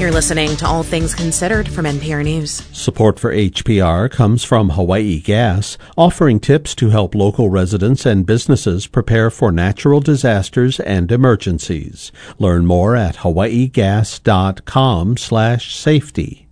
You're listening to All Things Considered from NPR News. Support for HPR comes from Hawaii Gas, offering tips to help local residents and businesses prepare for natural disasters and emergencies. Learn more at hawaiigas.com/safety.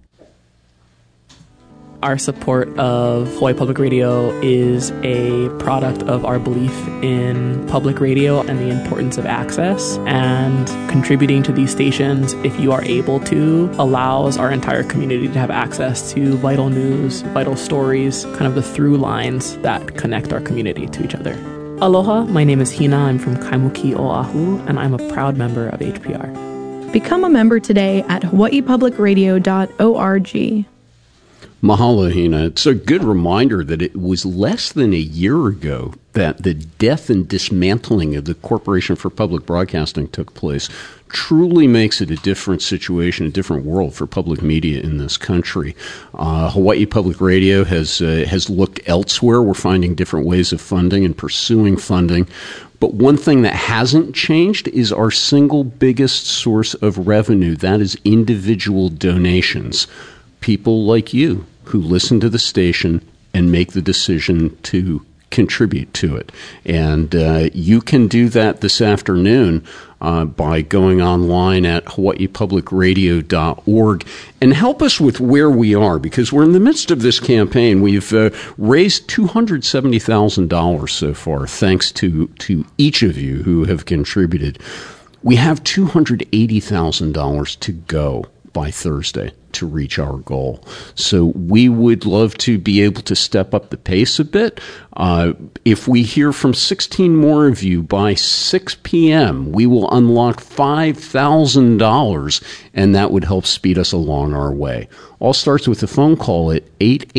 Our support of Hawaii Public Radio is a product of our belief in public radio and the importance of access, and contributing to these stations, if you are able to, allows our entire community to have access to vital news, vital stories, kind of the through lines that connect our community to each other. Aloha, my name is Hina. I'm from Kaimuki, Oahu, and I'm a proud member of HPR. Become a member today at hawaiipublicradio.org. Mahalo, Hina. It's a good reminder that it was less than a year ago that the death and dismantling of the Corporation for Public Broadcasting took place. Truly makes it a different situation, a different world for public media in this country. Hawaii Public Radio has looked elsewhere. We're finding different ways of funding and pursuing funding. But one thing that hasn't changed is our single biggest source of revenue. That is individual donations. People like you who listen to the station and make the decision to contribute to it. And you can do that this afternoon by going online at hawaiipublicradio.org and help us with where we are, because we're in the midst of this campaign. We've raised $270,000 so far, thanks to each of you who have contributed. We have $280,000 to go by Thursday to reach our goal. So we would love to be able to step up the pace a bit. If we hear from 16 more of you by 6 p.m., we will unlock $5,000, and that would help speed us along our way. All starts with a phone call at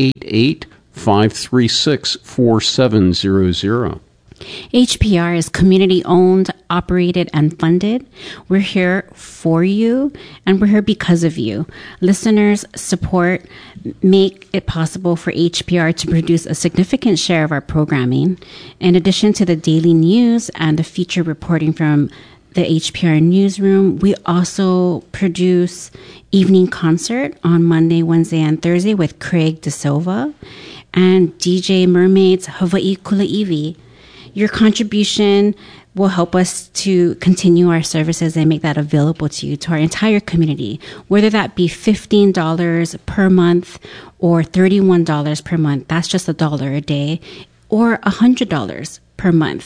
888-536-4700. HPR is community-owned, operated, and funded. We're here for you, and we're here because of you. Listeners' support make it possible for HPR to produce a significant share of our programming. In addition to the daily news and the feature reporting from the HPR newsroom, we also produce evening concert on Monday, Wednesday, and Thursday with Craig DeSilva and DJ Mermaid's Hawaii Kulaiwi. Your contribution will help us to continue our services and make that available to you, to our entire community, whether that be $15 per month or $31 per month. That's just $1 a day, or $100 per month.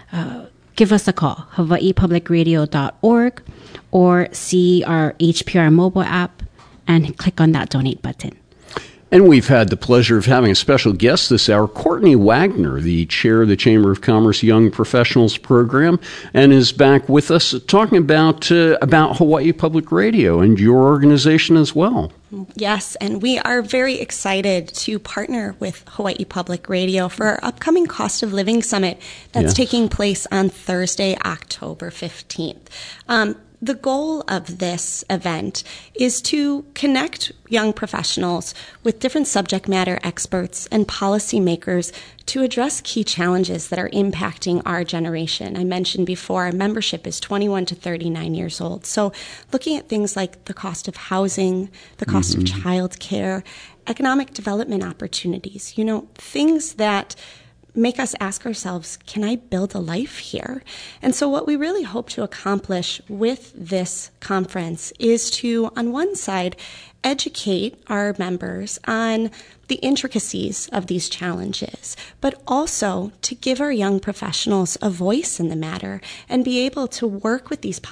Give us a call, hawaiipublicradio.org, or see our HPR mobile app and click on that donate button. And we've had the pleasure of having a special guest this hour, Courtney Wagner, the chair of the Chamber of Commerce Young Professionals Program, and is back with us talking about Hawaii Public Radio and your organization as well. Yes, and we are very excited to partner with Hawaii Public Radio for our upcoming Cost of Living Summit that's taking place on Thursday, October 15th. The goal of this event is to connect young professionals with different subject matter experts and policymakers to address key challenges that are impacting our generation. I mentioned before, our membership is 21 to 39 years old. So looking at things like the cost of housing, the cost of childcare, economic development opportunities, things that make us ask ourselves, can I build a life here? And so what we really hope to accomplish with this conference is to, on one side, educate our members on the intricacies of these challenges, but also to give our young professionals a voice in the matter and be able to work with these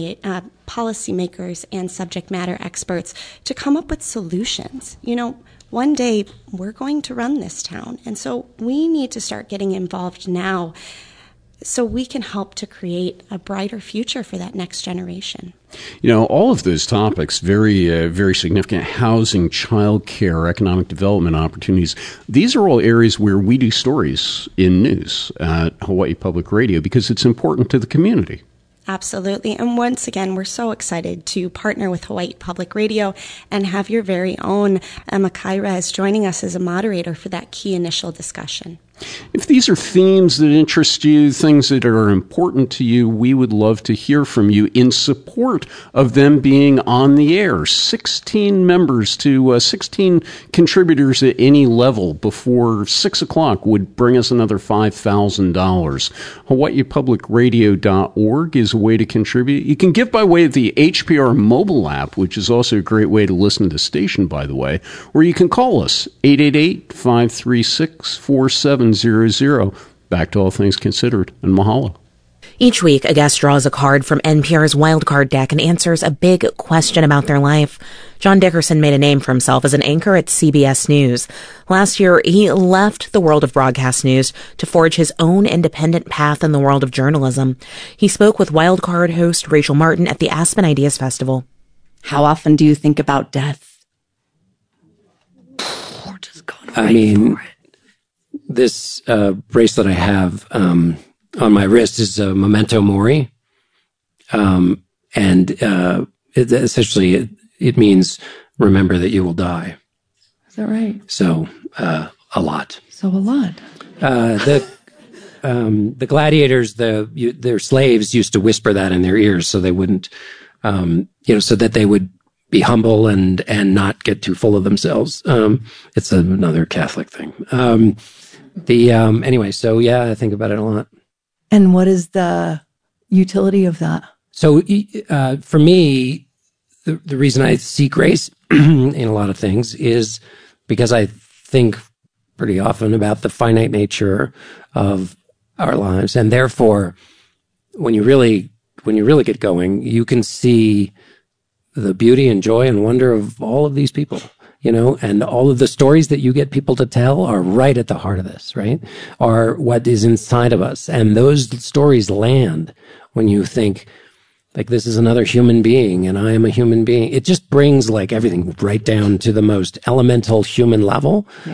policymakers and subject matter experts to come up with solutions. One day we're going to run this town, and so we need to start getting involved now so we can help to create a brighter future for that next generation. All of those topics, very, very significant: housing, childcare, economic development opportunities. These are all areas where we do stories in news at Hawaii Public Radio because it's important to the community. Absolutely. And once again, we're so excited to partner with Hawaii Public Radio and have your very own Emma Kaira as joining us as a moderator for that key initial discussion. If these are themes that interest you, things that are important to you, we would love to hear from you in support of them being on the air. 16 members to 16 contributors at any level before 6 o'clock would bring us another $5,000. HawaiiPublicRadio.org is a way to contribute. You can give by way of the HPR mobile app, which is also a great way to listen to the station, by the way, or you can call us, 888-536-4700. Back to All Things Considered, and mahalo. Each week, a guest draws a card from NPR's Wildcard deck and answers a big question about their life. John Dickerson made a name for himself as an anchor at CBS News. Last year, he left the world of broadcast news to forge his own independent path in the world of journalism. He spoke with Wildcard host Rachel Martin at the Aspen Ideas Festival. How often do you think about death? Or just going right for it? This bracelet I have on my wrist is a memento mori, and essentially it means remember that you will die. Is that right? So a lot. So a lot. The gladiators, their slaves used to whisper that in their ears so they wouldn't, so that they would be humble and not get too full of themselves. It's another Catholic thing. Anyway, so yeah, I think about it a lot. And what is the utility of that? So, for me, the reason I see grace in a lot of things is because I think pretty often about the finite nature of our lives. And therefore, when you really get going, you can see the beauty and joy and wonder of all of these people. And all of the stories that you get people to tell are right at the heart of this, right? Are what is inside of us. And those stories land when you think, like, this is another human being and I am a human being. It just brings, like, everything right down to the most elemental human level. Yeah.